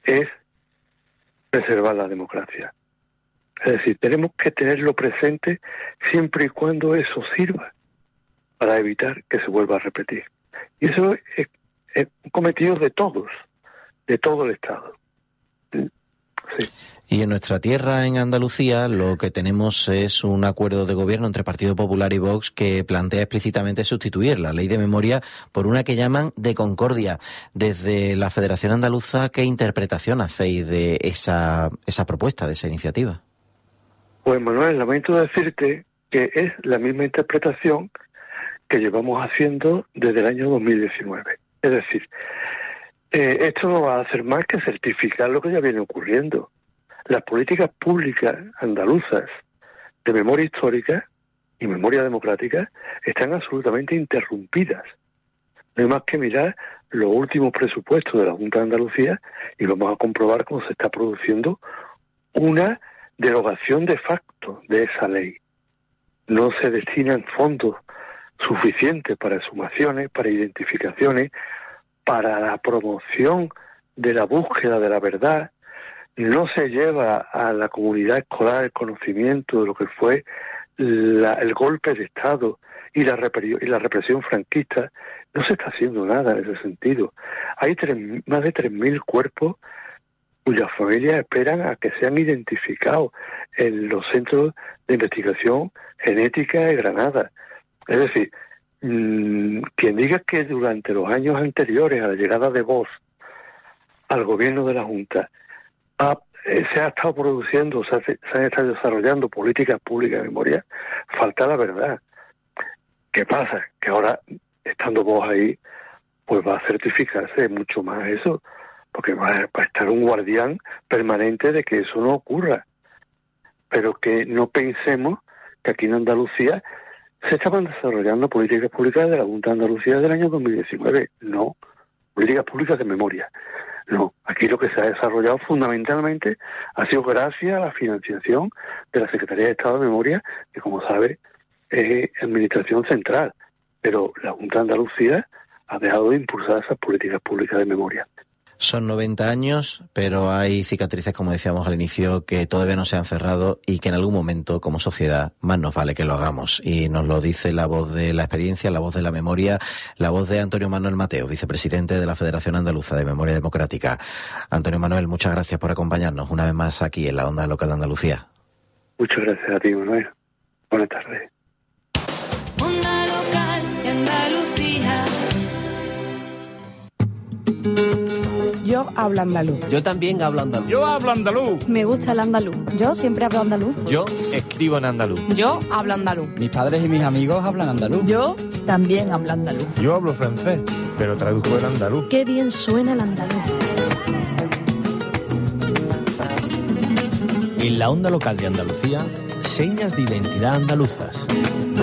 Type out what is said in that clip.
es preservar la democracia. Es decir, tenemos que tenerlo presente siempre y cuando eso sirva para evitar que se vuelva a repetir. Y eso es un cometido de todos, de todo el Estado. Sí. Y en nuestra tierra, en Andalucía, lo que tenemos es un acuerdo de gobierno entre Partido Popular y Vox que plantea explícitamente sustituir la ley de memoria por una que llaman de concordia. Desde la Federación Andaluza, ¿qué interpretación hacéis de esa propuesta, de esa iniciativa? Pues Manuel, lamento decirte que es la misma interpretación que llevamos haciendo desde el año 2019. Es decir, esto no va a hacer más que certificar lo que ya viene ocurriendo. Las políticas públicas andaluzas de memoria histórica y memoria democrática están absolutamente interrumpidas. No hay más que mirar los últimos presupuestos de la Junta de Andalucía y vamos a comprobar cómo se está produciendo una derogación de facto de esa ley. No se destinan fondos suficientes para exhumaciones, para identificaciones, para la promoción de la búsqueda de la verdad. No se lleva a la comunidad escolar el conocimiento de lo que fue el golpe de Estado y la represión franquista. No se está haciendo nada en ese sentido. Hay más de 3.000 cuerpos cuyas familias esperan a que sean identificados en los centros de investigación genética de Granada. Es decir, quien diga que durante los años anteriores a la llegada de Vox al gobierno de la Junta se ha estado produciendo, se han estado desarrollando políticas públicas de memoria, falta la verdad. ¿Qué pasa? Que ahora, estando Vox ahí, pues va a certificarse mucho más eso, porque va a estar un guardián permanente de que eso no ocurra. Pero que no pensemos que aquí en Andalucía se estaban desarrollando políticas públicas de la Junta de Andalucía del año 2019. No, políticas públicas de memoria. No, aquí lo que se ha desarrollado fundamentalmente ha sido gracias a la financiación de la Secretaría de Estado de Memoria, que como sabe es administración central. Pero la Junta de Andalucía ha dejado de impulsar esas políticas públicas de memoria. Son 90 años, pero hay cicatrices, como decíamos al inicio, que todavía no se han cerrado y que en algún momento, como sociedad, más nos vale que lo hagamos. Y nos lo dice la voz de la experiencia, la voz de la memoria, la voz de Antonio Manuel Mateo, vicepresidente de la Federación Andaluza de Memoria Democrática. Antonio Manuel, muchas gracias por acompañarnos una vez más aquí en la Onda Local de Andalucía. Muchas gracias a ti, Manuel. Buenas tardes. Onda Local de Andalucía. Yo hablo andaluz. Yo también hablo andaluz. Yo hablo andaluz. Me gusta el andaluz. Yo siempre hablo andaluz. Yo escribo en andaluz. Yo hablo andaluz. Mis padres y mis amigos hablan andaluz. Yo también hablo andaluz. Yo hablo francés, pero traduzco el andaluz. Qué bien suena el andaluz. En la Onda Local de Andalucía, señas de identidad andaluzas.